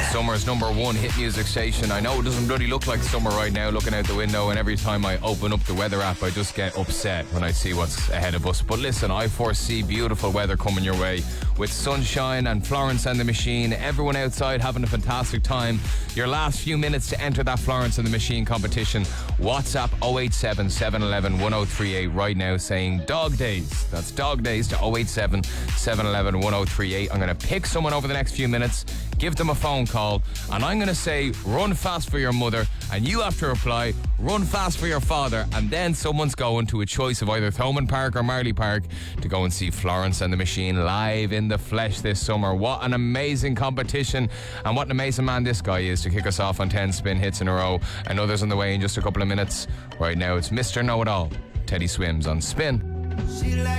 Summer's #1 hit music station. I know it doesn't bloody look like summer right now looking out the window, and every time I open up the weather app I just get upset when I see what's ahead of us. But listen, I foresee beautiful weather coming your way with sunshine and Florence and the Machine. Everyone outside having a fantastic time. Your last few minutes to enter that Florence and the Machine competition. WhatsApp 087 711 1038 right now saying Dog Days. That's Dog Days to 087 711 1038. I'm going to pick someone over the next few minutes, give them a phone call, and I'm going to say run fast for your mother, and you have to reply run fast for your father, and then someone's going to a choice of either Thomond Park or Marley Park to go and see Florence and the Machine live in the flesh this summer. What an amazing competition, and what an amazing man this guy is to kick us off on 10 spin hits in a row. And others on the way in just a couple of minutes. Right now it's Mr. Know-It-All, Teddy Swims on Spin.